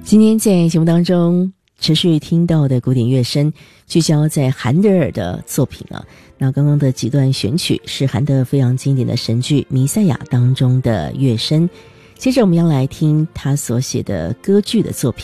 今天在节目当中持续听到的古典乐声聚焦在韩德尔的作品啊。那刚刚的几段选曲是韩德尔非常经典的神剧《弥赛亚》当中的乐声，接着我们要来听他所写的歌剧的作品。